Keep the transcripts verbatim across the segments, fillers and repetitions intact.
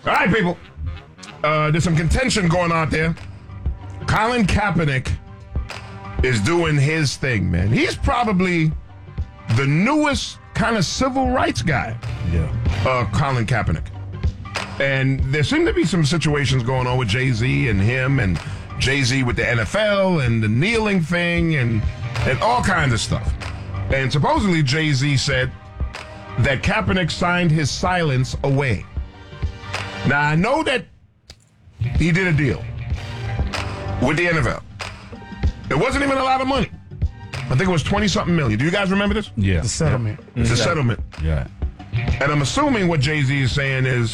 All right, people. Uh, there's some contention going on there. Colin Kaepernick is doing his thing, man. He's probably the newest kind of civil rights guy. Yeah. Uh, Colin Kaepernick. And there seem to be some situations going on with Jay-Z and him and Jay-Z with the N F L and the kneeling thing and, and all kinds of stuff. And supposedly Jay-Z said that Kaepernick signed his silence away. Now, I know that he did a deal with the N F L. It wasn't even a lot of money. I think it was twenty-something million. Do you guys remember this? Yeah. The settlement. It's a settlement. Yeah. And I'm assuming what Jay-Z is saying is,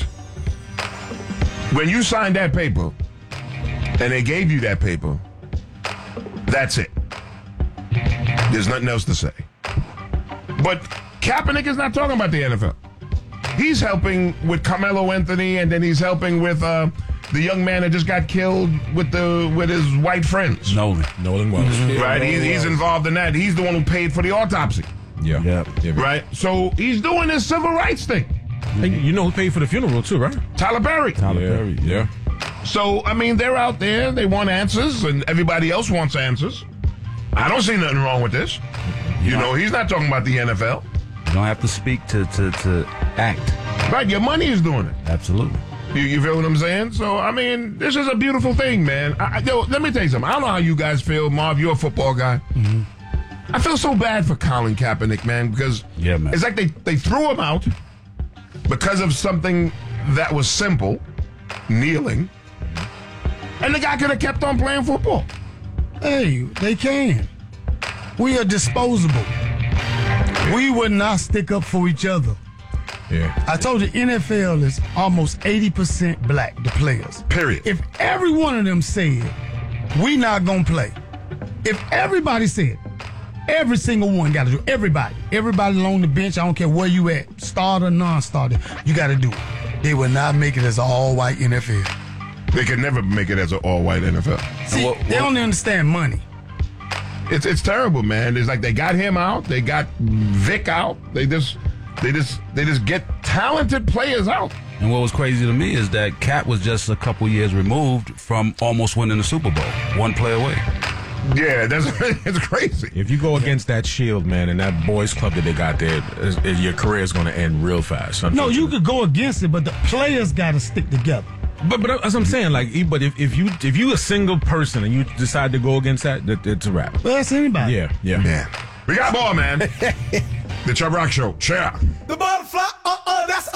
when you signed that paper, and they gave you that paper, that's it. There's nothing else to say. But Kaepernick is not talking about the N F L. He's helping with Carmelo Anthony, and then he's helping with uh, the young man that just got killed with the with his white friends. Nolan. Nolan Wells. Mm-hmm. Right? He's, he's involved in that. He's the one who paid for the autopsy. Yeah. Yeah. yeah. Right? So he's doing his civil rights thing. Hey, you know who paid for the funeral, too, right? Tyler Perry. Tyler yeah. Perry. Yeah. So, I mean, they're out there. They want answers, and everybody else wants answers. I don't see nothing wrong with this. You know, he's not talking about the N F L. You don't have to speak to, to, to act. Right, your money is doing it. Absolutely. You, you feel what I'm saying? So, I mean, this is a beautiful thing, man. I, I, yo, let me tell you something. I don't know how you guys feel. Marv, you're a football guy. Mm-hmm. I feel so bad for Colin Kaepernick, man, because Yeah, man. it's like they, they threw him out because of something that was simple, kneeling, and the guy could have kept on playing football. Hey, they can. We are disposable. We would not stick up for each other. Yeah. I told you, N F L is almost eighty percent black, the players. Period. If every one of them said, we not going to play. If everybody said, every single one got to do, everybody, everybody along the bench, I don't care where you at, starter, non-starter, you got to do it. They will not make it as an all-white N F L. They could never make it as an all-white N F L. See, what- they don't understand money. It's it's terrible, man. It's like they got him out, they got Vic out. They just they just they just get talented players out. And what was crazy to me is that Cat was just a couple years removed from almost winning the Super Bowl. One play away. Yeah, that's it's crazy. If you go against that shield, man, and that boys club that they got there, is- is- your career is going to end real fast. No, you unfortunately. could go against it, but the players got to stick together. But but that's what I'm saying. Like, but if, if you if you a single person and you decide to go against that, that it's a wrap. Well, that's anybody. Yeah, yeah. Man, we got more, man. The Chubb Rock Show. Share. The butterfly, uh-uh, that's